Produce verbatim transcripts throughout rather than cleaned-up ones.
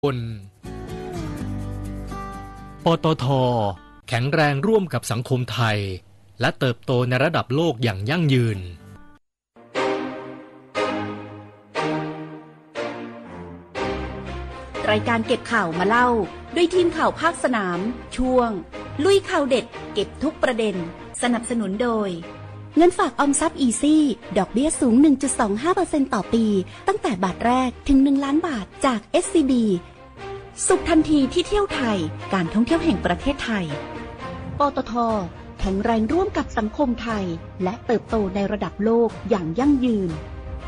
คนปตท.แข็งแรงร่วมกับสังคมไทยและเติบโตในระดับโลกอย่างยั่งยืนรายการเก็บข่าวมาเล่าด้วยทีมข่าวภาคสนามช่วงลุยข่าวเด็ดเก็บทุกประเด็นสนับสนุนโดยเงินฝากออมทรัพย์อีซี่ดอกเบี้ยสูง หนึ่งจุดสองห้าเปอร์เซ็นต์ ต่อปีตั้งแต่บาทแรกถึงหนึ่งล้านบาทจาก เอส ซี บี สุขทันทีที่เที่ยวไทยการท่องเที่ยวแห่งประเทศไทยปตท.แข็งแรงร่วมกับสังคมไทยและเติบโตในระดับโลกอย่างยั่งยืน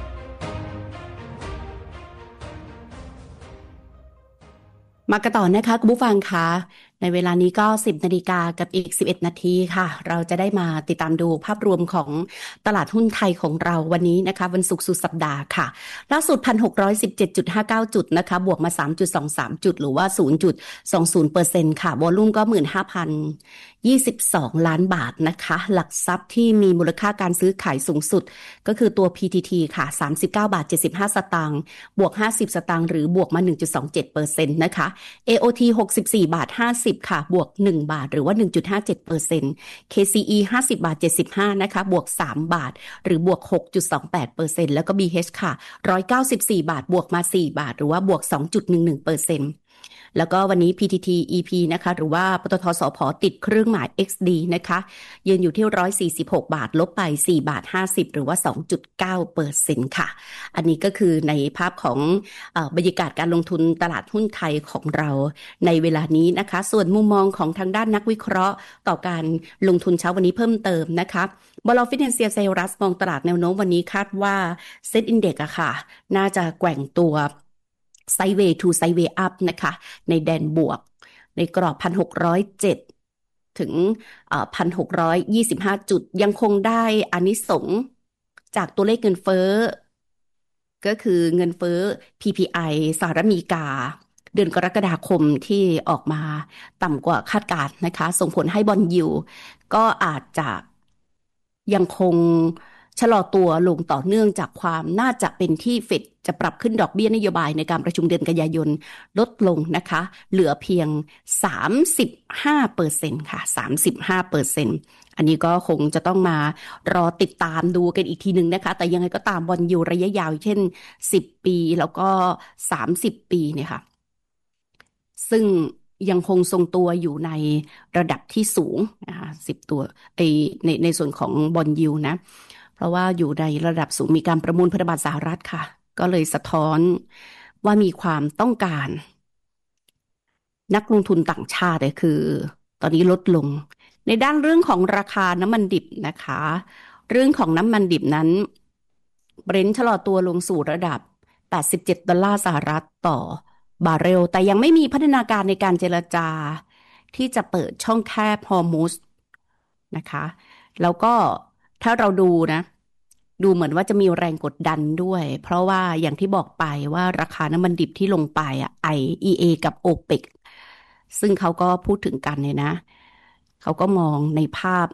มากันต่อนะคะคุณผู้ฟังคะในเวลานี้ก็สิบนาฬิกากับอีกสิบเอ็ดนาทีค่ะเราจะได้มาติดตามดูภาพรวมของตลาดหุ้นไทยของเราวันนี้นะคะวันศุกร์สุดสัปดาห์ค่ะล่าสุด หนึ่งพันหกร้อยสิบเจ็ดจุดห้าเก้า จุดนะคะบวกมา สามจุดสองสาม จุดหรือว่า ศูนย์จุดสองศูนย์เปอร์เซ็นต์ ค่ะวอลุ่มก็ หนึ่งหมื่นห้าพันยี่สิบสอง ล้านบาทนะคะหลักทรัพย์ที่มีมูลค่าการซื้อขายสูงสุดก็คือตัว พี ที ที ค่ะสามสิบเก้าบาทเจ็ดสิบห้าสตางค์บวกห้าสิบสตางค์หรือบวกมา หนึ่งจุดสองเจ็ดเปอร์เซ็นต์ นะคะ เอ โอ ที หกสิบสี่บาทห้าสิบค่ะบวกหนึ่งบาทหรือว่า หนึ่งจุดห้าเจ็ดเปอร์เซ็นต์ เค ซี อี ห้าสิบบาทเจ็ดสิบห้านะคะบวกสามบาทหรือบวก หกจุดสองแปดเปอร์เซ็นต์ แล้วก็ บี เอช ค่ะหนึ่งร้อยเก้าสิบสี่บาทบวกมาสี่บาทหรือว่าบวก สองจุดหนึ่งหนึ่งเปอร์เซ็นต์แล้วก็วันนี้ พี ที ที อี พี นะคะหรือว่าปตท.สผ.ติดเครื่องหมาย เอ็กซ์ ดี นะคะยืนอยู่ที่หนึ่งร้อยสี่สิบหกบาทลบไปสี่บาทห้าสิบหรือว่า สองจุดเก้าเปอร์เซ็นต์ ค่ะอันนี้ก็คือในภาพของเอ่อบรรยากาศการลงทุนตลาดหุ้นไทยของเราในเวลานี้นะคะส่วนมุมมองของทางด้านนักวิเคราะห์ต่อการลงทุนเช้าวันนี้เพิ่มเติมนะคะบล.ฟินแลนเซียเซรัสมองตลาดแนวโน้มวันนี้คาดว่าเซ็ตอินเด็กซ์อะค่ะน่าจะแกว่งตัวไซด์เวย์ทูไซด์เวย์อัพนะคะในแดนบวกในกรอบ หนึ่งพันหกร้อยเจ็ด ถึงเอ่อ หนึ่งพันหกร้อยยี่สิบห้า จุดยังคงได้อานิสงส์จากตัวเลขเงินเฟ้อก็คือเงินเฟ้อ พี พี ไอ สหรัฐอเมริกาเดือนกรกฎาคมที่ออกมาต่ำกว่าคาดการณ์นะคะส่งผลให้บอนด์ยิลด์ก็อาจจะยังคงชะลอตัวลงต่อเนื่องจากความน่าจะเป็นที่เฟดจะปรับขึ้นดอกเบี้ยนโยบายในการประชุมเดือนกันยายนลดลงนะคะเหลือเพียง สามสิบห้าเปอร์เซ็นต์ ค่ะ สามสิบห้าเปอร์เซ็นต์ อันนี้ก็คงจะต้องมารอติดตามดูกันอีกทีนึงนะคะแต่ยังไงก็ตามบอนด์ยิลด์ระยะยาวเช่นสิบปีแล้วก็สามสิบปีเนี่ยค่ะซึ่งยังคงทรงตัวอยู่ในระดับที่สูงนะคะสิบตัวในในในส่วนของบอนด์ยิลด์นะเพราะว่าอยู่ในระดับสูงมีการประมูลพันธบัตรสหรัฐค่ะก็เลยสะท้อนว่ามีความต้องการนักลงทุนต่างชาติเลยคือตอนนี้ลดลงในด้านเรื่องของราคาน้ำมันดิบนะคะเรื่องของน้ำมันดิบนั้นเบรนท์ชะลอตัวลงสู่ระดับแปดสิบเจ็ดดอลลาร์สหรัฐต่อบาร์เรลแต่ยังไม่มีพัฒนาการในการเจรจาที่จะเปิดช่องแคบฮอร์มุซนะคะแล้วก็ถ้าเราดูนะดูเหมือนว่าจะมีแรงกดดันด้วยเพราะว่าอย่างที่บอกไปว่าราคาน้ำมันดิบที่ลงไปอ่ะ ไอ อี เอ กับ โอเปก ซึ่งเขาก็พูดถึงกันเนี่ยนะเขาก็มองในภาพ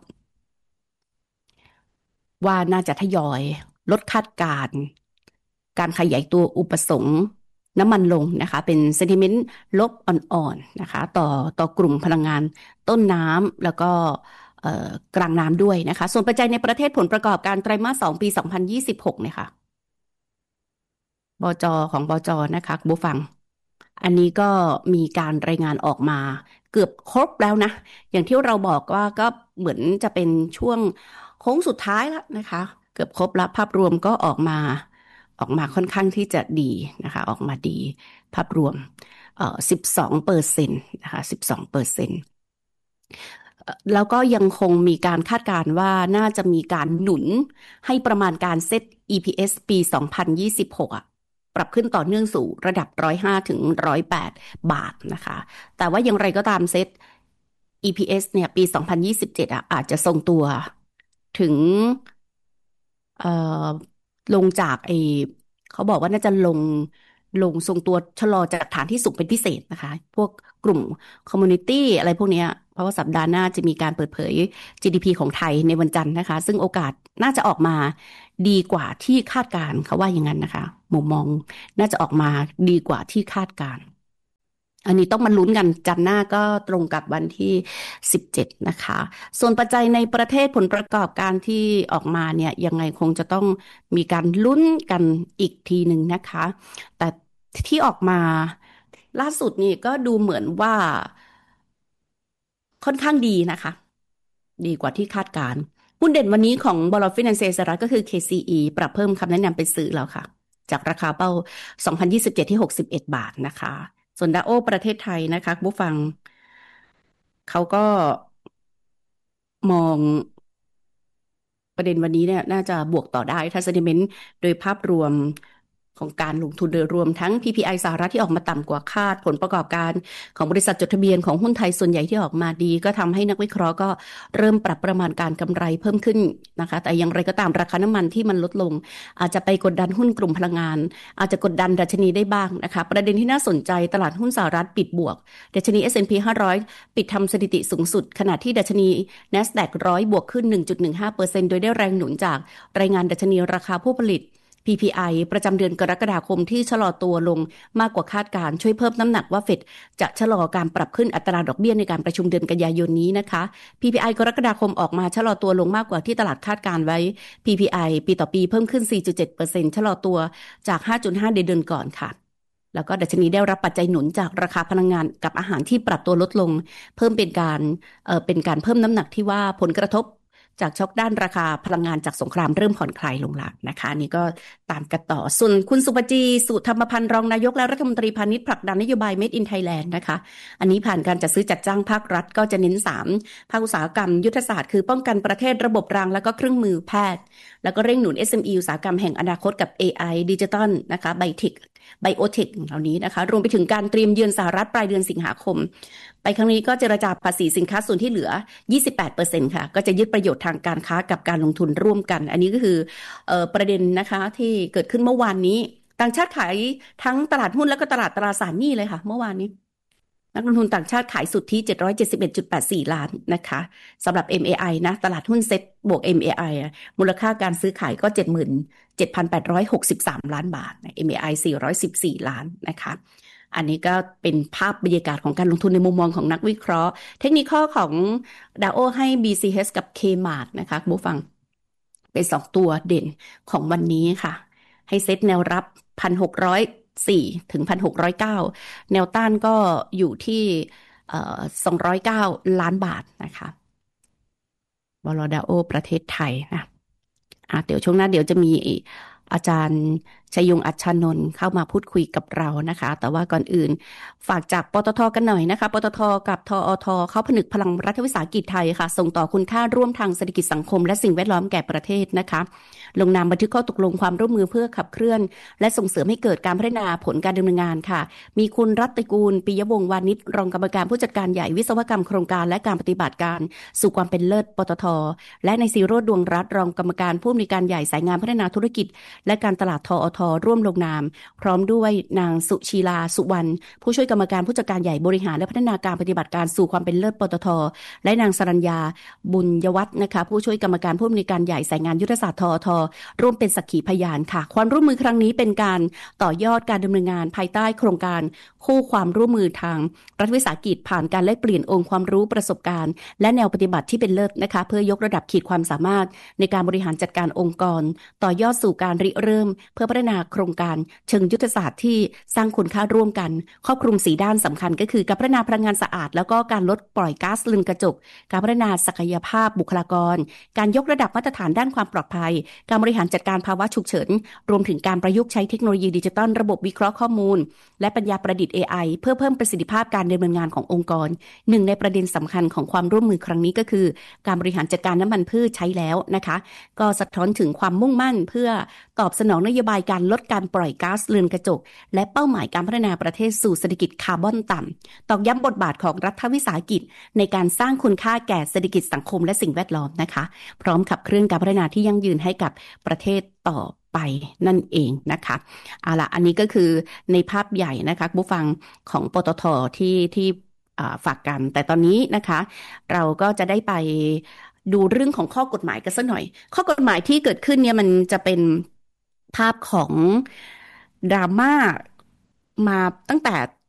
ว่าน่าจะทยอยลดคาดการณ์การขยายตัวอุปสงค์น้ำมันลงนะคะเป็นเซนติเมนต์ลบอ่อนๆนะคะต่อต่อกลุ่มพลังงานต้นน้ำแล้วก็กลางน้ำด้วยนะคะส่วนปัจจัยในประเทศผลประกอบการไตรมาสสองปีสองพันยี่สิบหกเนี่ยค่ะบจ.ของบจ.นะคะคุณผู้ฟังอันนี้ก็มีการรายงานออกมาเกือบครบแล้วนะอย่างที่เราบอกว่าก็เหมือนจะเป็นช่วงโค้งสุดท้ายแล้วนะคะเกือบครบแล้วภาพรวมก็ออกมาออกมาค่อนข้างที่จะดีนะคะออกมาดีภาพรวมเอ่อ สิบสองเปอร์เซ็นต์ นะคะ สิบสองเปอร์เซ็นต์ แล้วก็ยังคงมีการคาดการณ์ว่าน่าจะมีการหนุนให้ประมาณการเซต อี พี เอส ปีสองพันยี่สิบหกอ่ะปรับขึ้นต่อเนื่องสู่ระดับหนึ่งร้อยห้าถึงหนึ่งร้อยแปดบาทนะคะแต่ว่าอย่างไรก็ตามเซต อี พี เอส เนี่ยปีสองพันยี่สิบเจ็ดอ่ะอาจจะทรงตัวถึงเอ่อลงจากไอเขาบอกว่าน่าจะลงลงทรงตัวชะลอจากฐานที่สูงเป็นพิเศษนะคะพวกกลุ่มคอมมูนิตี้อะไรพวกนี้เพราะว่าสัปดาห์หน้าจะมีการเปิดเผย จี ดี พี ของไทยในวันจันทร์นะคะซึ่งโอกาสน่าจะออกมาดีกว่าที่คาดการณ์เขาว่าอย่างนั้นนะคะมุมมองน่าจะออกมาดีกว่าที่คาดการณ์อันนี้ต้องมาลุ้นกันจันทร์หน้าก็ตรงกับวันที่สิบเจ็ดนะคะส่วนปัจจัยในประเทศผลประกอบการที่ออกมาเนี่ยยังไงคงจะต้องมีการลุ้นกันอีกทีหนึ่งนะคะแต่ที่ออกมาล่าสุดนี่ก็ดูเหมือนว่าค่อนข้างดีนะคะดีกว่าที่คาดการณ์หุ้นเด่นวันนี้ของบลฟินแลนซ์สหรัฐก็คือ เค ซี อี ปรับเพิ่มคำแนะนำไปซื้อแล้วค่ะจากราคาเป้าสองพันยี่สิบเจ็ดที่หกสิบเอ็ดบาทนะคะส่วนดาโอประเทศไทยนะคะผู้ฟังเขาก็มองประเด็นวันนี้เนี่ยน่าจะบวกต่อได้ถ้า sentiment โดยภาพรวมของการลงทุนโดยรวมทั้ง พี พี ไอ สหรัฐที่ออกมาต่ำกว่าคาดผลประกอบการของบริษัทจดทะเบียนของหุ้นไทยส่วนใหญ่ที่ออกมาดีก็ทำให้นักวิเคราะห์ก็เริ่มปรับประมาณการกำไรเพิ่มขึ้นนะคะแต่อย่างไรก็ตามราคาน้ำมันที่มันลดลงอาจจะไปกดดันหุ้นกลุ่มพลังงานอาจจะกดดันดัชนีได้บ้างนะคะประเด็นที่น่าสนใจตลาดหุ้นสหรัฐปิดบวกดัชนี เอส แอนด์ พี ห้าร้อยปิดทำสถิติสูงสุดขณะที่ดัชนี NASDAQ หนึ่งร้อยบวกขึ้น หนึ่งจุดหนึ่งห้าเปอร์เซ็นต์ โดยได้แรงหนุนจากรายงานดัชนีราคาผู้ผลิตพี พี ไอ ประจำเดือนกรกฎาคมที่ชะลอตัวลงมากกว่าคาดการช่วยเพิ่มน้ำหนักว่าเฟดจะชะลอการปรับขึ้นอัตราดอกเบี้ยในการประชุมเดือนกันยายนนี้นะคะ พี พี ไอ กรกฎาคมออกมาชะลอตัวลงมากกว่าที่ตลาดคาดการไว้ พี พี ไอ ปีต่อปีเพิ่มขึ้น สี่จุดเจ็ดเปอร์เซ็นต์ ชะลอตัวจาก ห้าจุดห้า เดือนเดือนก่อนค่ะแล้วก็ดัชนีได้รับปัจจัยหนุนจากราคาพลังงานกับอาหารที่ปรับตัวลดลงเพิ่มเป็นการเอ่อเป็นการเพิ่มน้ำหนักที่ว่าผลกระทบจากช็อคด้านราคาพลังงานจากสงครามเริ่มผ่อนคลายลงแล้วนะคะนี่ก็ตามกันต่อส่วนคุณสุปจีสุธรรมพันธ์รองนายกและรัฐมนตรีพาณิชย์ผลักดันนโยบาย Made in Thailand นะคะอันนี้ผ่านการจัดซื้อจัดจ้างภาครัฐก็จะเน้นสามภาคอุตสาหกรรมยุทธศาสตร์คือป้องกันประเทศระบบรางแล้วก็เครื่องมือแพทย์แล้วก็เร่งหนุน เอส เอ็ม อี อุตสาหกรรมแห่งอนาคตกับ เอ ไอ ดิจิทัลนะคะไบเทคไบโอเทคเหล่านี้นะคะรวมไปถึงการเตรียมเยือนสหรัฐปลายเดือนสิงหาคมไปครั้งนี้ก็เจรจาภาษีสินค้าส่วนที่เหลือ ยี่สิบแปดเปอร์เซ็นต์ ค่ะก็จะยึดประโยชน์ทางการค้ากับการลงทุนร่วมกันอันนี้ก็คือเอ่อประเด็นนะคะที่เกิดขึ้นเมื่อวานนี้ต่างชาติขายทั้งตลาดหุ้นและก็ตลาดตราสารหนี้เลยค่ะเมื่อวานนี้นักลงทุนต่างชาติขายสุทธิ เจ็ดร้อยเจ็ดสิบเอ็ดจุดแปดสี่ ล้านนะคะสำหรับ เอ็ม เอ ไอ นะตลาดหุ้นเซ็ตบวก เอ็ม เอ ไอ มูลค่าการซื้อขายก็ เจ็ดหมื่นเจ็ดพันแปดร้อยหกสิบสาม ล้านบาท เอ็ม เอ ไอ สี่ร้อยสิบสี่ ล้านนะคะอันนี้ก็เป็นภาพบรรยากาศของการลงทุนในมุมมองของนักวิเคราะห์เทคนิคของ ดาโอ ให้ บี ซี เอช กับ Kmart นะคะคุณผู้ฟังเป็นสองตัวเด่นของวันนี้ค่ะให้เซตแนวรับ หนึ่งพันหกร้อยสี่ ถึง หนึ่งพันหกร้อยเก้า แนวต้านก็อยู่ที่เอ่อสองร้อยเก้าล้านบาทนะคะบลดาโอประเทศไทยนะอ่ะเดี๋ยวช่วงหน้าเดี๋ยวจะมีอาจารย์ชัยยงอัชชานนท์เข้ามาพูดคุยกับเรานะคะแต่ว่าก่อนอื่นฝากจากปตทกันหน่อยนะคะปตทกับทอทเขาผนึกพลังรัฐวิสาหกิจไทยค่ะส่งต่อคุณค่าร่วมทางเศรษฐกิจสังคมและสิ่งแวดล้อมแก่ประเทศนะคะลงนามบันทึกข้อตกลงความร่วมมือเพื่อขับเคลื่อนและส่งเสริมให้เกิดการพัฒนาผลการดำเนินงานค่ะมีคุณรัตติกูลปิยวงศ์วานิชรองกรรมการผู้จัดการใหญ่วิศวกรรมโครงการและการปฏิบัติการสู่ความเป็นเลิศปตทและในซีโรจน์ดวงรัตน์รองกรรมการผู้อำนวยการใหญ่สายงานพัฒนาธุรกิจและการตลาดทอทร่วมลงนามพร้อมด้วยนางสุชีลาสุวรรณผู้ช่วยกรรมการผู้จัดการใหญ่บริหารและพัฒนาการปฏิบัติการสู่ความเป็นเลิศปตทและนางสรัญญาบุญยวัฒน์นะคะผู้ช่วยกรรมการผู้อำนวยการใหญ่สายงานยุทธศาสตร์ทอทร่วมเป็นสักขีพยานค่ะความร่วมมือครั้งนี้เป็นการต่อยอดการดำเนินงานภายใต้โครงการคู่ความร่วมมือทางรัฐวิสาหกิจผ่านการแลกเปลี่ยนองค์ความรู้ประสบการณ์และแนวปฏิบัติที่เป็นเลิศนะคะเพื่อยกระดับขีดความสามารถในการบริหารจัดการองค์กรต่อยอดสู่การริเริ่มเพื่อพัฒนาโครงการเชิงยุทธศาสตร์ที่สร้างคุณค่าร่วมกันครอบคลุมสีด้านสำคัญก็คือการพัฒนาพลังงานสะอาดแล้วก็การลดปล่อยก๊าซเรือนกระจกการพัฒนาศักยภาพบุคลากรการยกระดับมาตรฐานด้านความปลอดภัยการบริหารจัดการภาวะฉุกเฉินรวมถึงการประยุกต์ใช้เทคโนโลยีดิจิทัลระบบวิเคราะห์ข้อมูลและปัญญาประดิษฐ์ เอ ไอ เพื่อเพิ่มประสิทธิภาพการดำเนินงานขององค์กรหนึ่งในประเด็นสำคัญของความร่วมมือครั้งนี้ก็คือการบริหารจัดการน้ำมันพืชใช้แล้วนะคะก็สะท้อนถึงความมุ่งมั่นเพื่อตอบสนองนโยบายการลดการปล่อยก๊าซเรือนกระจกและเป้าหมายการพัฒนาประเทศสู่เศรษฐกิจคาร์บอนต่ำตอกย้ำบทบาทของรัฐวิสาหกิจในการสร้างคุณค่าแก่เศรษฐกิจสังคมและสิ่งแวดล้อมนะคะพร้อมขับเคลื่อนการพัฒนาที่ยั่งยืนให้กับประเทศต่อไปนั่นเองนะคะเอาล่ะอันนี้ก็คือในภาพใหญ่นะคะผู้ฟังของปตทที่ที่ฝากกันแต่ตอนนี้นะคะเราก็จะได้ไปดูเรื่องของข้อกฎหมายกันสักหน่อยข้อกฎหมายที่เกิดขึ้นเนี่ยมันจะเป็นภาพของดราม่ามาตั้งแต่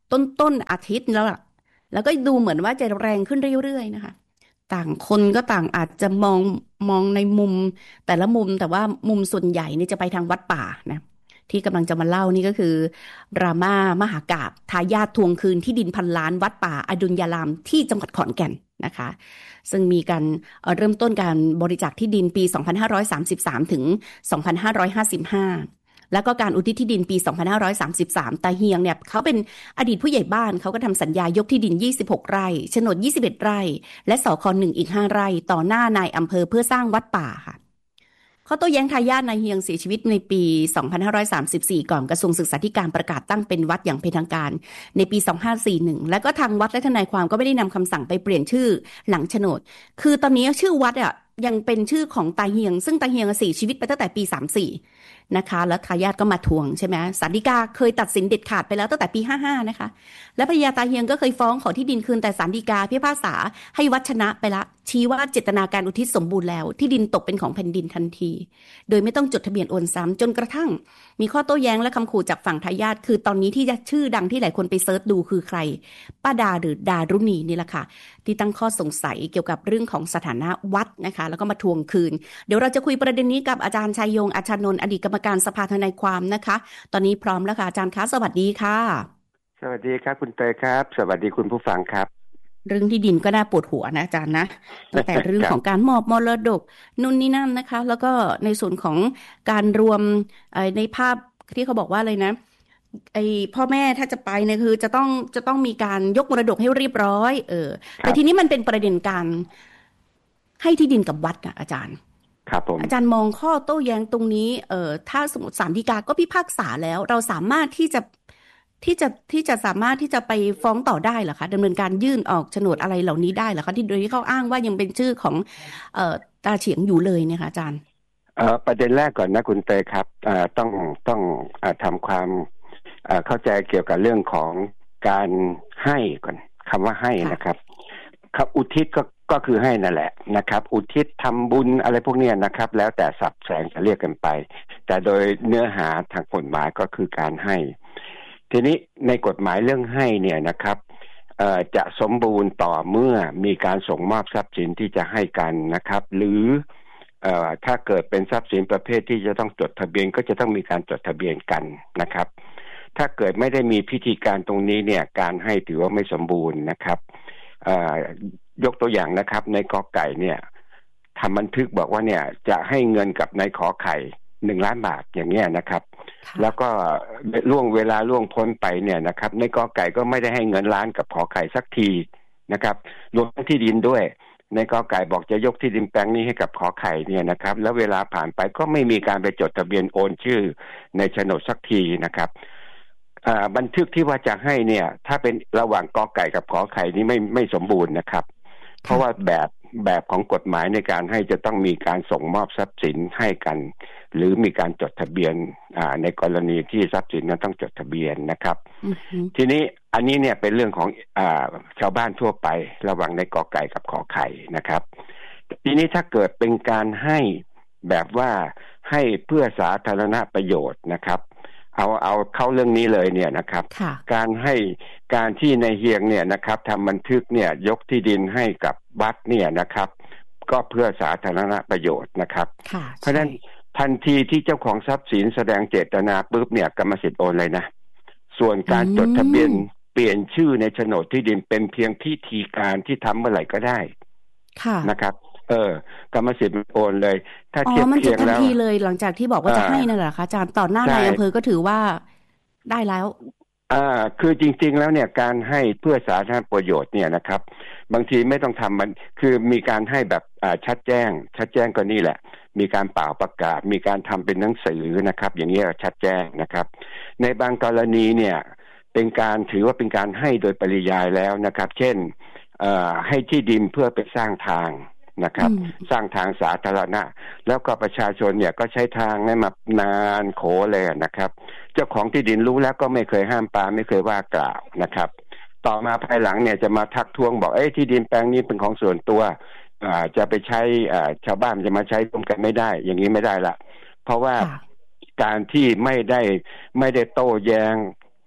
ต้นต้นอาทิตย์แล้วล่ะแล้วก็ดูเหมือนว่าจะแรงขึ้นเรื่อยๆนะคะต่างคนก็ต่างอาจจะมองมองในมุมแต่ละมุมแต่ว่ามุมส่วนใหญ่นี่จะไปทางวัดป่านะที่กำลังจะมาเล่านี่ก็คือดราม่ามหากาพย์ทายาททวงคืนที่ดินพันล้านวัดป่าอดุลยารามที่จังหวัดขอนแก่นนะคะซึ่งมีการเริ่มต้นการบริจาคที่ดินปีสองพันห้าร้อยสามสิบสามถึงสองพันห้าร้อยห้าสิบห้าแล้วก็การอุทิศที่ดินปีสองพันห้าร้อยสามสิบสามตาเฮียงเนี่ยเขาเป็นอดีตผู้ใหญ่บ้านเขาก็ทำสัญญายกที่ดินยี่สิบหกไร่โฉนดยี่สิบเอ็ดไร่และสคหนึ่งอีกห้าไร่ต่อหน้านายอำเภอเพื่อสร้างวัดป่าค่ะข้อโต้แย้งทายาทนายเฮียงเสียชีวิตในปีสองพันห้าร้อยสามสิบสี่ก่อนกระทรวงศึกษาธิการประกาศตั้งเป็นวัดอย่างเป็นทางการในปีสองพันห้าร้อยสี่สิบเอ็ดแล้วก็ทางวัดและทนายความก็ไม่ได้นำคำสั่งไปเปลี่ยนชื่อหลังโฉนดคือตอนนี้ชื่อวัดอ่ะยังเป็นชื่อของตาเฮียงซึ่งตาเฮียงเสียชีวิตไปตั้งแต่ปีสามสิบสี่นะคะแล้วทายาทก็มาทวงใช่ไหมศาลฎีกาเคยตัดสินเด็ดขาดไปแล้วตั้งแต่ปีห้าสิบห้านะคะและภรรยาตาเฮียงก็เคยฟ้องขอที่ดินคืนแต่ศาลฎีกาพิพากษาให้วัดชนะไปละชี้ว่าเจตนาการอุทิศสมบูรณ์แล้วที่ดินตกเป็นของแผ่นดินทันทีโดยไม่ต้องจดทะเบียนโอนซ้ำจนกระทั่งมีข้อโต้แย้งและคำขู่จากฝั่งทายาทคือตอนนี้ที่ชื่อดังที่หลายคนไปเซิร์ชดูคือใครป้าดาหรือดารุณีนี่แหละค่ะที่ตั้งข้อสงสัยเกี่ยวกับเรื่องของสถานะวัดนะคะแล้วก็มาทวงคืนเดี๋ยวเราจะคุยประเด็นนี้กับอาจารย์ชัยยงอาชานนท์อดีตกรรมการสภาทนายความนะคะตอนนี้พร้อมแล้วค่ะอาจารย์คะสวัสดีค่ะสวัสดีครับคุณเตยครับสวัสดีคุณผู้ฟังครับเรื่องที่ดินก็น่าปวดหัวนะอาจารย์นะตั้งแต่เรื่องของการมอบมรดกนู่นนี่นั่นนะคะแล้วก็ในส่วนของการรวมในภาพที่เขาบอกว่าอะไรนะไอพ่อแม่ถ้าจะไปเนี่ยคือจะต้องจะต้องมีการยกมรดกให้เรียบร้อยเออแต่ทีนี้มันเป็นประเด็นการให้ที่ดินกับวัดนะอาจารย์ครับผมอาจารย์มองข้อโต้แย้งตรงนี้เอ่อถ้าสมมติศาลฎีกาก็พิพากษาแล้วเราสามารถที่จะที่จะที่จะสามารถที่จะไปฟ้องต่อได้เหรอคะดำเนินการยื่นออกโฉนดอะไรเหล่านี้ได้เหรอคะที่โดยที่เขาอ้างว่ายังเป็นชื่อของเอ่อตาเฉียงอยู่เลยเนี่ยค่ะอาจารย์เอ่อประเด็นแรกก่อนนะคุณเตยครับเอ่อต้องต้องเอ่อทำความเอ่อเข้าใจเกี่ยวกับเรื่องของการให้ก่อนคำว่าให้นะครับครับอุทิศก็ก็คือให้นั่นแหละนะครับอุทิศทำบุญอะไรพวกนี้นะครับแล้วแต่ศัพท์แสงจะเรียกกันไปแต่โดยเนื้อหาทางกฎหมายก็คือการให้ทีนี้ในกฎหมายเรื่องให้เนี่ยนะครับเอ่อจะสมบูรณ์ต่อเมื่อมีการส่งมอบทรัพย์สินที่จะให้กันนะครับหรือเอ่อถ้าเกิดเป็นทรัพย์สินประเภทที่จะต้องจดทะเบียนก็จะต้องมีการจดทะเบียนกันนะครับถ้าเกิดไม่ได้มีพิธีการตรงนี้เนี่ยการให้ถือว่าไม่สมบูรณ์นะครับเอ่อยกตัวอย่างนะครับในกอไก่เนี่ยทำบันทึกบอกว่าเนี่ยจะให้เงินกับนายขอไข่หนึ่งล้านบาทอย่างเงี้ยนะครับแล้วก็ล่วงเวลาล่วงพ้นไปเนี่ยนะครับในกอไก่ก็ไม่ได้ให้เงินล้านกับขอไข่สักทีนะครับรวมทั้งที่ดินด้วยในกอไก่บอกจะยกที่ดินแปลงนี้ให้กับขอไข่เนี่ยนะครับแล้วเวลาผ่านไปก็ไม่มีการไปจดทะเบียนโอนชื่อในโฉนดสักทีนะครับบันทึกที่ว่าจะให้เนี่ยถ้าเป็นระหว่างกอไก่กับขอไข่นี้ไม่ไม่สมบูรณ์นะครับเพราะว่าแบบแบบของกฎหมายในการให้จะต้องมีการส่งมอบทรัพย์สินให้กันหรือมีการจดทะเบียนในกรณีที่ทรัพย์สินนั้นต้องจดทะเบียนนะครับ mm-hmm. ทีนี้อันนี้เนี่ยเป็นเรื่องของอ่าชาวบ้านทั่วไประหว่างในกอไก่กับขอไข่นะครับทีนี้ถ้าเกิดเป็นการให้แบบว่าให้เพื่อสาธารณประโยชน์นะครับเอาเอาเข้าเรื่องนี้เลยเนี่ยนะครับการให้การที่ในเฮียงเนี่ยนะครับทำบันทึกเนี่ยยกที่ดินให้กับวัดเนี่ยนะครับก็เพื่อสาธารณประโยชน์นะครับเพราะฉะนั้นทันทีที่เจ้าของทรัพย์สินแสดงเจตนาปุ๊บเนี่ยกรรมสิทธิ์โอนเลยนะส่วนการจดทะเบียนเปลี่ยนชื่อในโฉนดที่ดินเป็นเพียงพิธีการที่ทำเมื่อไหร่ก็ได้นะครับเออกรรมสิทธิ์โอนเลยถ้าเทียบเคียงแล้วอ๋อมันจะทันทีเลยหลังจากที่บอกว่าจะให้นั่นแหละคะอาจารย์ต่อหน้านายอำเภอก็ถือว่าได้แล้วอ่าคือจริงๆแล้วเนี่ยการให้เพื่อสาธารณประโยชน์เนี่ยนะครับบางทีไม่ต้องทำมันคือมีการให้แบบอ่าชัดแจ้งชัดแจ้งก็นี่แหละมีการเป่าประกาศมีการทำเป็นหนังสือนะครับอย่างนี้ชัดแจ้งนะครับในบางกรณีเนี่ยเป็นการถือว่าเป็นการให้โดยปริยายแล้วนะครับเช่นเอ่อให้ที่ดินเพื่อไปสร้างทางนะครับสร้างทางสาธารณะแล้วก็ประชาชนเนี่ยก็ใช้ทางนั้นมานานโขเลยนะครับเจ้าของที่ดินรู้แล้วก็ไม่เคยห้ามปรามไม่เคยว่ากล่าวนะครับต่อมาภายหลังเนี่ยจะมาทักท้วงบอกเอ้ยที่ดินแปลงนี้เป็นของส่วนตัวอ่าจะไปใช้อ่าชาวบ้านจะมาใช้ร่วมกันไม่ได้อย่างนี้ไม่ได้ละเพราะว่าการที่ไม่ได้ไม่ได้โต้แย้ง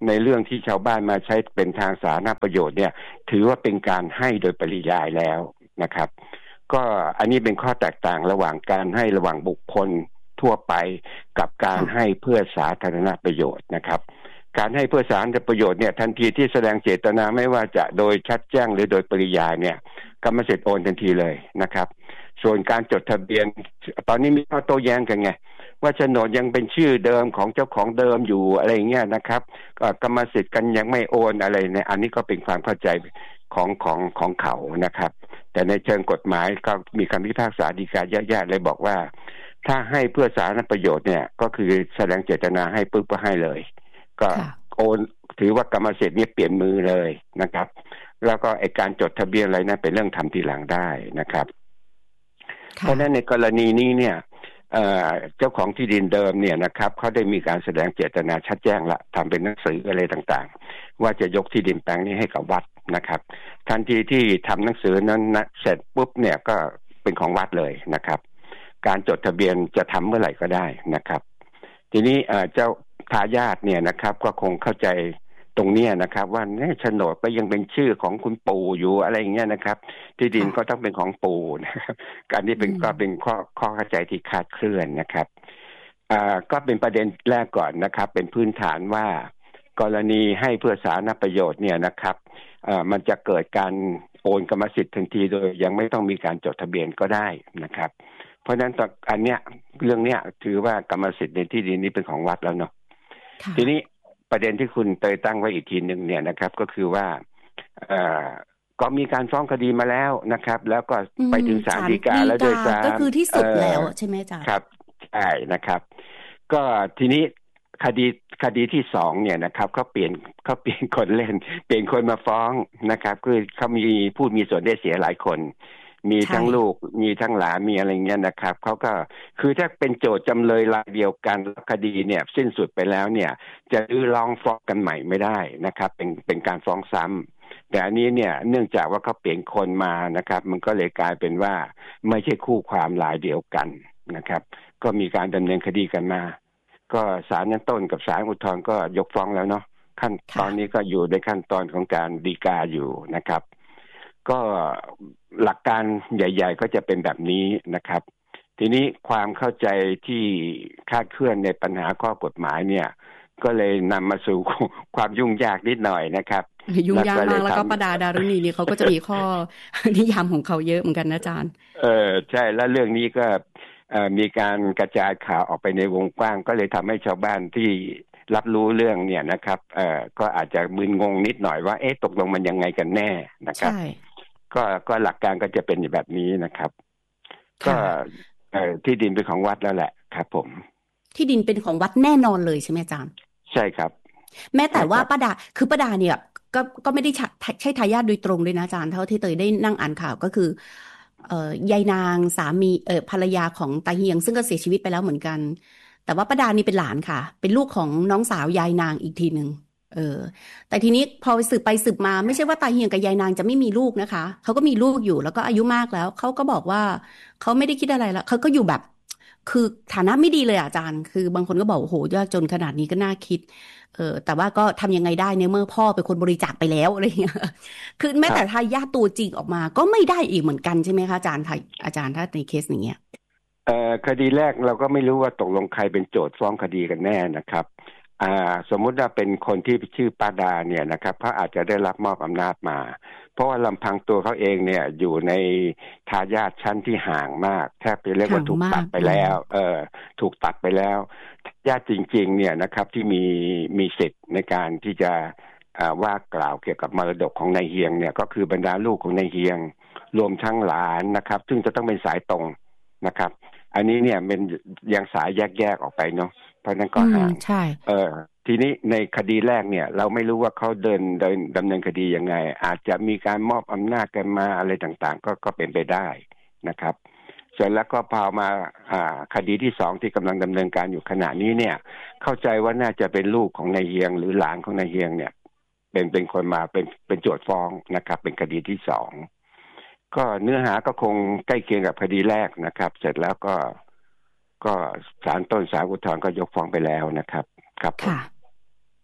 ในเรื่องที่ชาวบ้านมาใช้เป็นทางสาธารณประโยชน์เนี่ยถือว่าเป็นการให้โดยปริยายแล้วนะครับก็อันนี้เป็นข้อแตกต่างระหว่างการให้ระหว่างบุคคลทั่วไปกับการให้เพื่อสาธารณประโยชน์นะครับการให้เพื่อสาธารณประโยชน์เนี่ยทันทีที่แสดงเจตนาไม่ว่าจะโดยชัดแจ้งหรือโดยปริยายเนี่ยกรรมสิทธิ์โอนทันทีเลยนะครับส่วนการจดทะเบียนตอนนี้มีข้อโต้แย้งกันไงว่าโฉนดยังเป็นชื่อเดิมของเจ้าของเดิมอยู่อะไรอย่างเงี้ยนะครับกรรมสิทธิ์กันยังไม่โอนอะไรเนี่ยอันนี้ก็เป็นความเข้าใจของของของเขานะครับแต่ในเชิงกฎหมายก็มีคำพิพากษาฎีกาแยกๆเลยบอกว่าถ้าให้เพื่อสาธารณประโยชน์เนี่ยก็คือแสดงเจตนาให้ปุ๊บก็ให้เลยก็โอนถือว่ากรรมสิทธิ์นี้เปลี่ยนมือเลยนะครับแล้วก็ไอ้การจดทะเบียนอะไรนั้นเป็นเรื่องทำทีหลังได้นะครับเพราะฉะนั้นในกรณีนี้เนี่ยเจ้าของที่ดินเดิมเนี่ยนะครับเขาได้มีการแสดงเจตนาชัดแจ้งละทำเป็นหนังสืออะไรต่างๆว่าจะยกที่ดินแปลงนี้ให้กับวัดนะครับทันทีที่ทำหนังสือนั้นนะเสร็จปุ๊บเนี่ยก็เป็นของวัดเลยนะครับการจดทะเบียนจะทำเมื่อไหร่ก็ได้นะครับทีนี้เจ้าทายาทเนี่ยนะครับก็คงเข้าใจตรงนี้นะครับว่าเนี่ยโฉนดก็ยังเป็นชื่อของคุณปู่อยู่อะไรอย่างเงี้ยนะครับที่ดินก็ต้องเป็นของปู่นะครับการนี้เป็นก็เป็นข้อข้อเข้าใจที่คลาดเคลื่อนนะครับอ่าก็เป็นประเด็นแรกก่อนนะครับเป็นพื้นฐานว่ากรณีให้เพื่อสาธารณประโยชน์เนี่ยนะครับอ่ามันจะเกิดการโอนกรรมสิทธิ์ทันทีโดยยังไม่ต้องมีการจดทะเบียนก็ได้นะครับเพราะฉะนั้นอันเนี้ยเรื่องเนี้ยถือว่ากรรมสิทธิ์ในที่ดินนี้เป็นของวัดแล้วเนาะทีนี้ประเด็นที่คุณเตยตั้งไว้อีกทีหนึ่งเนี่ยนะครับก็คือว่าก็มีการฟ้องคดีมาแล้วนะครับแล้วก็ไปถึงศาลฎีกาแล้วด้วยซ้ำก็คือที่สุดแล้วใช่ไหมจ๊ะครับใช่นะครับก็ทีนี้คดีคดีที่สองเนี่ยนะครับเขาเปลี่ยนเขาเปลี่ยนคนเล่นเปลี่ยนคนมาฟ้องนะครับคือเขามีผู้มีส่วนได้เสียหลายคนมีทั้งลูกมีทั้งหลานมีอะไรเงี้ยนะครับเขาก็คือถ้าเป็นโจทย์จำเลยรายเดียวกันคดีเนี่ยสิ้นสุดไปแล้วเนี่ยจะรื้อร้องฟ้องกันใหม่ไม่ได้นะครับเป็นเป็นการฟ้องซ้ำแต่อันนี้เนี่ยเนื่องจากว่าเขาเปลี่ยนคนมานะครับมันก็เลยกลายเป็นว่าไม่ใช่คู่ความรายเดียวกันนะครับก็มีการดำเนินคดีกันมาก็ศาลชั้นต้นกับศาลอุทธรณ์ก็ยกฟ้องแล้วเนาะขั้นตอนนี้ก็อยู่ในขั้นตอนของการฎีกาอยู่นะครับก็หลักการใหญ่ๆก็จะเป็นแบบนี้นะครับทีนี้ความเข้าใจที่คลาดเคลื่อนในปัญหาข้อกฎหมายเนี่ยก็เลยนำมาสู่ความยุ่งยากนิดหน่อยนะครับยุ่งยากมากแล้วก็ประดาดารุณีเนี่ยเขาก็จะมีข้อนิยามของเขาเยอะเหมือนกันนะอาจารย์เออใช่แล้วเรื่องนี้ก็มีการกระจายข่าวออกไปในวงกว้างก็เลยทำให้ชาวบ้านที่รับรู้เรื่องเนี่ยนะครับเอ่อก็อาจจะมึนงงนิดหน่อยว่าเอ๊ะตกลงมันยังไงกันแน่นะครับก็ก็หลักการก็จะเป็นแบบนี้นะครับก็ที่ดินเป็นของวัดแล้วแหละครับผมที่ดินเป็นของวัดแน่นอนเลยใช่ไหมอาจารย์ใช่ครับแม้แต่ว่าป้าดาคือป้าดาเนี่ยก็ก็ไม่ได้ใช่ทายาทโดยตรงด้วยนะอาจารย์เท่าที่เตยได้นั่งอ่านข่าวก็คือเอ่อยายนางสามีเอ่อภรรยาของตาเฮียงซึ่งก็เสียชีวิตไปแล้วเหมือนกันแต่ว่าป้าดานี่เป็นหลานค่ะเป็นลูกของน้องสาวยายนางอีกทีนึงเออแต่ทีนี้พอสืบไปสืบมาไม่ใช่ว่าตาเฮียงกับยายนางจะไม่มีลูกนะคะเขาก็มีลูกอยู่แล้วก็อายุมากแล้วเขาก็บอกว่าเขาไม่ได้คิดอะไรแล้วเขาก็อยู่แบบคือฐานะไม่ดีเลยอาจารย์คือบางคนก็บอกโอ้โหยากจนขนาดนี้ก็น่าคิดเออแต่ว่าก็ทำยังไงได้เนี่ยเมื่อพ่อเป็นคนบริจาคไปแล้วอะไรเงี้ยคือแม้แต่ทายาทตัวจริงออกมาก็ไม่ได้อีกเหมือนกันใช่ไหมคะอาจารย์อาจารย์ถ้าในเคสอย่างเงี้ยเอ่อคดีแรกเราก็ไม่รู้ว่าตกลงใครเป็นโจทย์ฟ้องคดีกันแน่นะครับอ่าสมมุติว่าเป็นคนที่ชื่อป้าดาเนี่ยนะครับเขาอาจจะได้รับมอบอำนาจมาเพราะว่าลำพังตัวเขาเองเนี่ยอยู่ในทายาทชั้นที่ห่างมากแทบจะเรียกว่าถูกตัดไปแล้วเออถูกตัดไปแล้วญาติจริงๆเนี่ยนะครับที่มีมีสิทธิ์ในการที่จะว่ากล่าวเกี่ยวกับมรดกของนายเฮียงเนี่ยก็คือบรรดาลูกของนายเฮียงรวมทั้งหลานนะครับซึ่งจะต้องเป็นสายตรงนะครับอันนี้เนี่ยเป็นยังสายแยกๆออกไปเนาะเพราะนั้นก็ห่างใช่เออทีนี้ในคดีแรกเนี่ยเราไม่รู้ว่าเขาเดินเดินดำเนินคดียังไงอาจจะมีการมอบอำนาจกันมาอะไรต่างๆก็ก็เป็นไปได้นะครับส่วนแล้วก็พอมาอ่าคดีที่สองที่กำลังดำเนินการอยู่ขณะนี้เนี่ยเข้าใจว่าน่าจะเป็นลูกของนายเฮียงหรือหลานของนายเฮียงเนี่ยเป็นเป็นคนมาเป็นเป็นโจทก์ฟ้องนะครับเป็นคดีที่สองก็เนื้อหาก็คงใกล้เคียงกับคดีแรกนะครับเสร็จแล้วก็ก็ศาลต้นศาลอุทธรณ์ก็ยกฟ้องไปแล้วนะครับครับค่ะ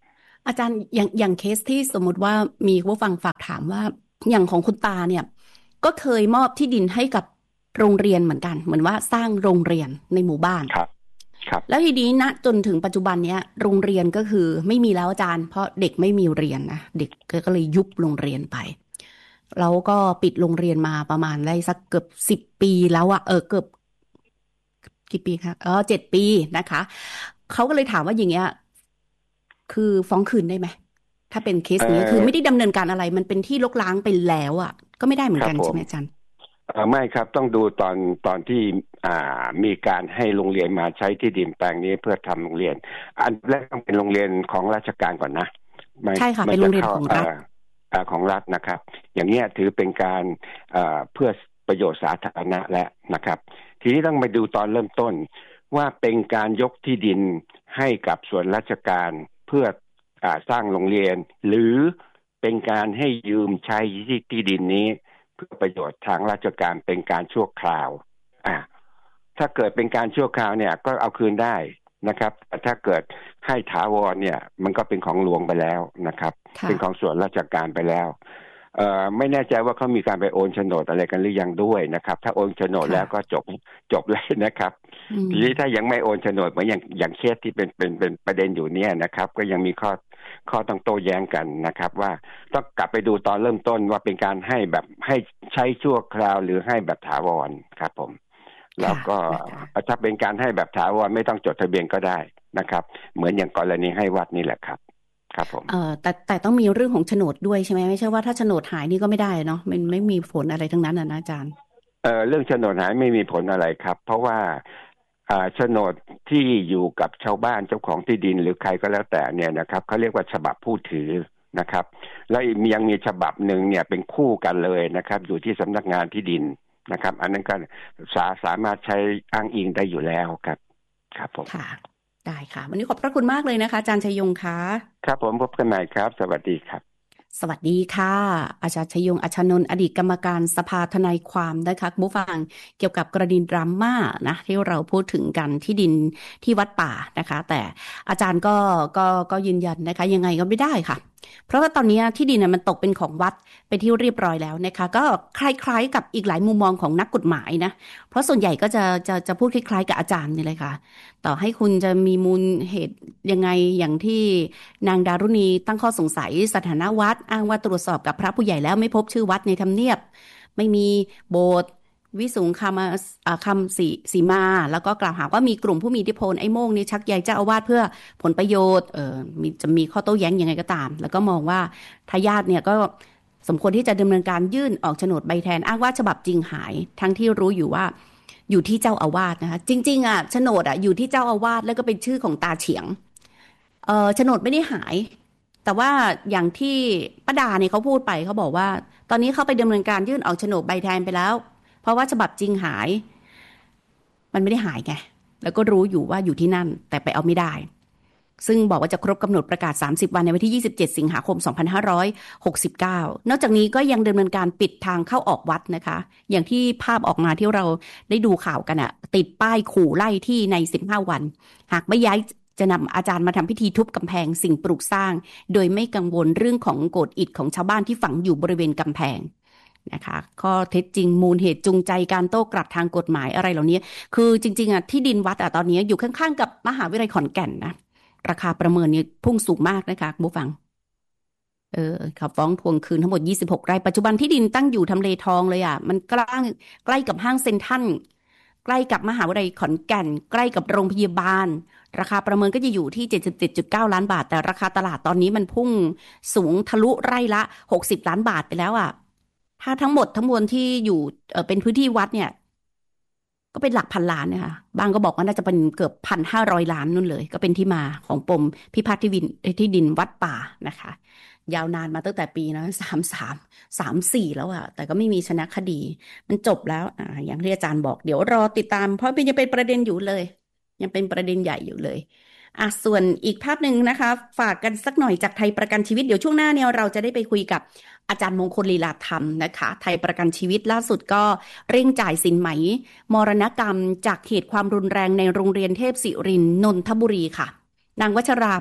อาจารย์อย่างอย่างเคสที่สมมุติว่ามีผู้ฟังฝากถามว่าอย่างของคุณตาเนี่ยก็เคยมอบที่ดินให้กับโรงเรียนเหมือนกันเหมือนว่าสร้างโรงเรียนในหมู่บ้านครับครับแล้วทีนี้ณจนถึงปัจจุบันเนี้ยโรงเรียนก็คือไม่มีแล้วอาจารย์เพราะเด็กไม่มีเรียนนะเด็กก็เลยยุบโรงเรียนไปแล้วก็ปิดโรงเรียนมาประมาณได้สักเกือบสิบปีแล้วอะเออเกือบกี่ปีคะเออเจ็ดปีนะคะเขาก็เลยถามว่าอย่างเงี้ยคือฟ้องคืนได้ไหมถ้าเป็นเคสนี้คือไม่ได้ดำเนินการอะไรมันเป็นที่รกร้างไปแล้วอ่ะก็ไม่ได้เหมือนกันใช่ไหมอาจารย์เออไม่ครับต้องดูตอนตอนที่อ่ามีการให้โรงเรียนมาใช้ที่ดินแปลงนี้เพื่อทำโรงเรียนอันแรกต้องเป็นโรงเรียนของราชการก่อนนะใช่ค่ะเป็นโรงเรียนของรัฐของรัฐนะครับอย่างเงี้ยถือเป็นการเพื่อประโยชน์สาธารณะและนะครับทีนี้ต้องไปดูตอนเริ่มต้นว่าเป็นการยกที่ดินให้กับส่วนราชการเพื่อสร้างโรงเรียนหรือเป็นการให้ยืมใช้ที่ดินนี้เพื่อประโยชน์ทางราชการเป็นการชั่วคราวอ่าถ้าเกิดเป็นการชั่วคราวเนี่ยก็เอาคืนได้นะครับแต่ถ้าเกิดให้ถาวรเนี่ยมันก็เป็นของหลวงไปแล้วนะครับเป็นของส่วนราชการไปแล้วเอ่อไม่แน่ใจว่าเขามีการไปโอนโฉนดอะไรกันหรือยังด้วยนะครับถ้าโอนโฉนดแล้วก็จบจบเลยนะครับทีนี้ถ้ายังไม่โอนโฉนดเหมือนอย่างอย่างเคสที่เป็นเป็นเป็นประเด็นอยู่เนี่ยนะครับก็ยังมีข้อข้อต้องโต้แย้งกันนะครับว่าต้องกลับไปดูตอนเริ่มต้นว่าเป็นการให้แบบให้ใช้ชั่วคราวหรือให้แบบถาวรครับผมแล้วก็ถ้าเป็นการให้แบบถาวรไม่ต้องจดทะเบียนก็ได้นะครับเหมือนอย่างกรณีให้วัดนี่แหละครับครับผมเอ่อแต่แต่ต้องมีเรื่องของโฉนดด้วยใช่ไหมไม่ใช่ว่าถ้าโฉนดหายนี่ก็ไม่ได้เนาะมันไม่มีผลอะไรทั้งนั้นนะอาจารย์เอ่อเรื่องโฉนดหายไม่มีผลอะไรครับเพราะว่าอ่าโฉนดที่อยู่กับชาวบ้านเจ้าของที่ดินหรือใครก็แล้วแต่เนี่ยนะครับเขาเรียกว่าฉบับผู้ถือนะครับแล้วยังมีฉบับหนึ่งเนี่ยเป็นคู่กันเลยนะครับอยู่ที่สำนักงานที่ดินนะครับอันนั้นก็สาสามารถใช้อ้างอิงได้อยู่แล้วครับครับผมค่ะได้ค่ะวันนี้ขอบพระคุณมากเลยนะคะอาจารย์ชัยยงค่ะครับผมพบกันใหม่ครับสวัสดีครับสวัสดีค่ะอาจารย์ชัยยงอัชนนท์อดีตกรรมการสภาทนายความนะคะผู้ฟังเกี่ยวกับกรณีดราม่านะที่เราพูดถึงกันที่ดินที่วัดป่านะคะแต่อาจารย์ก็ก็ก็ยืนยันนะคะยังไงก็ไม่ได้ค่ะเพราะว่าตอนนี้ที่ดินมันตกเป็นของวัดไปที่เรียบร้อยแล้วนะคะก็คล้ายๆกับอีกหลายมุมมองของนักกฎหมายนะเพราะส่วนใหญ่ก็จะจะจะพูดคล้ายๆกับอาจารย์นี่เลยค่ะต่อให้คุณจะมีมูลเหตุยังไงอย่างที่นางดารุณีตั้งข้อสงสัยสถานะวัดอ้างว่าตรวจสอบกับพระผู้ใหญ่แล้วไม่พบชื่อวัดในทำเนียบไม่มีโบสถ์วิสุงคำคำสีสีมาแล้วก็กล่าวหาว่ามีกลุ่มผู้มีอิทธิพลไอ้โม่งนี่ชักใยเจ้าอาวาสเพื่อผลประโยชน์เออมีจะมีข้อโต้แย้งยังไงก็ตามแล้วก็มองว่าทายาทเนี่ยก็สมควรที่จะดำเนินการยื่นออกโฉนดใบแทนอ้างว่าฉบับจริงหายทั้งที่รู้อยู่ว่าอยู่ที่เจ้าอาวาสนะคะจริงๆอ่ะโฉนดอ่ะอยู่ที่เจ้าอาวาสแล้วก็เป็นชื่อของตาเฉียงเออโฉนดไม่ได้หายแต่ว่าอย่างที่ป้าดาเนี่ยเขาพูดไปเขาบอกว่าตอนนี้เขาไปดำเนินการยื่นออกโฉนดใบแทนไปแล้วเพราะว่าฉบับจริงหายมันไม่ได้หายไงแล้วก็รู้อยู่ว่าอยู่ที่นั่นแต่ไปเอาไม่ได้ซึ่งบอกว่าจะครบกำหนดประกาศสามสิบวันในวันที่ยี่สิบเจ็ดสิงหาคมสองพันห้าร้อยหกสิบเก้านอกจากนี้ก็ยังดำเนินการปิดทางเข้าออกวัดนะคะอย่างที่ภาพออกมาที่เราได้ดูข่าวกันอะติดป้ายขู่ไล่ที่ในสิบห้าวันหากไม่ย้ายจะนำอาจารย์มาทำพิธีทุบกำแพงสิ่งปลูกสร้างโดยไม่กังวลเรื่องของโกฏอิฐของชาวบ้านที่ฝังอยู่บริเวณกำแพงนะคะข้อเท็จจริงมูลเหตุจูงใจการโต้กลับทางกฎหมายอะไรเหล่านี้คือจริงๆอ่ะที่ดินวัดอ่ะตอนนี้อยู่ข้างๆกับมหาวิทยาลัยขอนแก่นนะราคาประเมินเนี่ยพุ่งสูงมากนะคะผู้ฟังเออเขาฟ้องทวงคืนทั้งหมดยี่สิบหกไร่ปัจจุบันที่ดินตั้งอยู่ทำเลทองเลยอ่ะมันใกล้ใกล้กับห้างเซ็นทรัลใกล้กับมหาวิทยาลัยขอนแก่นใกล้กับโรงพยาบาลราคาประเมินก็จะอยู่ที่ เจ็ดสิบเจ็ดจุดเก้า ล้านบาทแต่ราคาตลาดตอนนี้มันพุ่งสูงทะลุไร่ละหกสิบล้านบาทไปแล้วอ่ะถ้าทั้งหมดทั้งมวลที่อยู่เอ่อเป็นพื้นที่วัดเนี่ยก็เป็นหลักพันล้านนะคะบางก็บอกว่าน่าจะเป็นเกือบพันห้าร้อยล้านนู่นเลยก็เป็นที่มาของปมพิพาทที่ดินที่ดินวัดป่านะคะยาวนานมาตั้งแต่ปีนะสามสามสามสี่แล้วอะแต่ก็ไม่มีชนะคดีมันจบแล้วอ่าอย่างที่อาจารย์บอกเดี๋ยวรอติดตามเพราะเป็นยังเป็นประเด็นอยู่เลยยังเป็นประเด็นใหญ่อยู่เลยอ่ะส่วนอีกภาพหนึ่งนะคะฝากกันสักหน่อยจากไทยประกันชีวิตเดี๋ยวช่วงหน้าเนี่ยเราจะได้ไปคุยกับอาจารย์มงคลลีลาธรรมนะคะไทยประกันชีวิตล่าสุดก็เร่งจ่ายสินไหมมรณกรรมจากเหตุความรุนแรงในโรงเรียนเทพศิรินทร์นนทบุรีค่ะนางวัชรา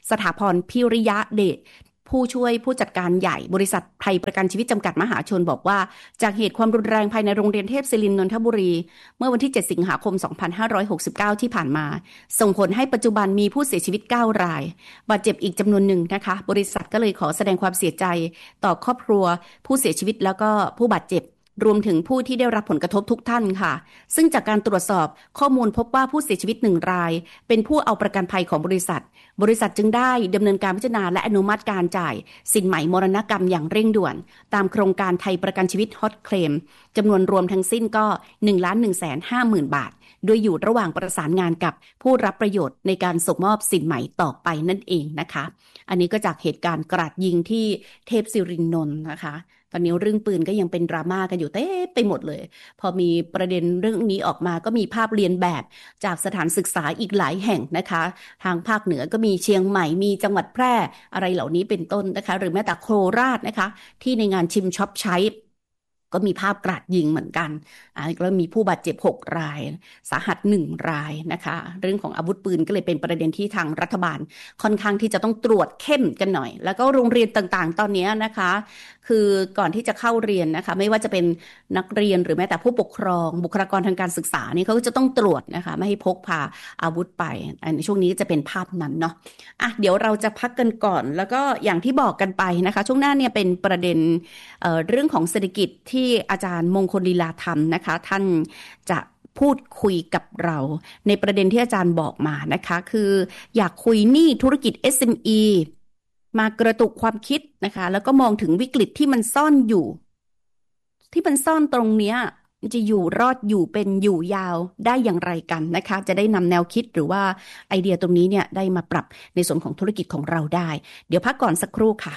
สถาพรพิริยะเดชผู้ช่วยผู้จัดการใหญ่บริษัทไทยประกันชีวิตจำกัดมหาชนบอกว่าจากเหตุความรุนแรงภายในโรงเรียนเทพศิรินทร์นนทบุรีเมื่อวันที่เจ็ดสิงหาคมสองพันห้าร้อยหกสิบเก้าที่ผ่านมาส่งผลให้ปัจจุบันมีผู้เสียชีวิตเก้ารายบาดเจ็บอีกจำนวนหนึ่งนะคะบริษัทก็เลยขอแสดงความเสียใจต่อครอบครัวผู้เสียชีวิตแล้วก็ผู้บาดเจ็บรวมถึงผู้ที่ได้รับผลกระทบทุกท่านค่ะซึ่งจากการตรวจสอบข้อมูลพบว่าผู้เสียชีวิตหนึ่งรายเป็นผู้เอาประกันภัยของบริษัทบริษัทจึงได้ดำเนินการพิจารณาและอนุมัติการจ่ายสินไหมมรณกรรมอย่างเร่งด่วนตามโครงการไทยประกันชีวิตฮอตเคลมจำนวนรวมทั้งสิ้นก็ หนึ่งล้านหนึ่งแสนห้าหมื่น บาทโดยอยู่ระหว่างประสานงานกับผู้รับประโยชน์ในการส่งมอบสินไหมต่อไปนั่นเองนะคะอันนี้ก็จากเหตุการณ์กราดยิงที่เทพศิรินทร์นนท์นะคะตอนนี้เรื่องปืนก็ยังเป็นดราม่ากันอยู่เต้ไปหมดเลยพอมีประเด็นเรื่องนี้ออกมาก็มีภาพเรียนแบบจากสถานศึกษาอีกหลายแห่งนะคะทางภาคเหนือก็มีเชียงใหม่มีจังหวัดแพร่อะไรเหล่านี้เป็นต้นนะคะหรือแม้แต่โคราชนะคะที่ในงานชิมช็อปใช้ก็มีภาพกราดยิงเหมือนกันอ่าแล้วมีผู้บาดเจ็บหกรายสาหัสหนึ่งรายนะคะเรื่องของอาวุธปืนก็เลยเป็นประเด็นที่ทางรัฐบาลค่อนข้างที่จะต้องตรวจเข้มกันหน่อยแล้วก็โรงเรียนต่างๆตอนนี้นะคะคือก่อนที่จะเข้าเรียนนะคะไม่ว่าจะเป็นนักเรียนหรือแม้แต่ผู้ปกครองบุคลากรทางการศึกษานี่เขาก็จะต้องตรวจนะคะไม่ให้พกพาอาวุธไปในช่วงนี้จะเป็นภาพนั้นเนาะอ่ะเดี๋ยวเราจะพักกันก่อนแล้วก็อย่างที่บอกกันไปนะคะช่วงหน้าเนี่ยเป็นประเด็น เอ่อ เรื่องของเศรษฐกิจที่อาจารย์มงคลลีลาธรรมนะคะท่านจะพูดคุยกับเราในประเด็นที่อาจารย์บอกมานะคะคืออยากคุยหนี้ธุรกิจ เอส เอ็ม อี มากระตุกความคิดนะคะแล้วก็มองถึงวิกฤตที่มันซ่อนอยู่ที่มันซ่อนตรงเนี้ยจะอยู่รอดอยู่เป็นอยู่ยาวได้อย่างไรกันนะคะจะได้นำแนวคิดหรือว่าไอเดียตรงนี้เนี่ยได้มาปรับในส่วนของธุรกิจของเราได้เดี๋ยวพักก่อนสักครู่ค่ะ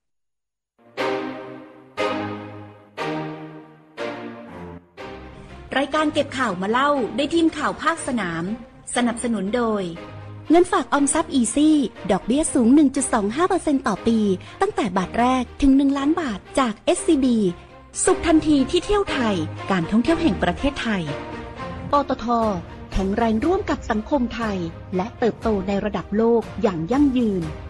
รายการเก็บข่าวมาเล่าได้ทีมข่าวภาคสนามสนับสนุนโดยเงินฝากออมทรัพย์อีซี่ดอกเบี้ยสูง หนึ่งจุดสองห้าเปอร์เซ็นต์ ต่อปีตั้งแต่บาทแรกถึงหนึ่งล้านบาทจาก เอส ซี บี สุขทันทีที่เที่ยวไทยการท่องเที่ยวแห่งประเทศไทยปตท.แข็งแรงร่วมกับสังคมไทยและเติบโตในระดับโลกอย่างยั่งยืน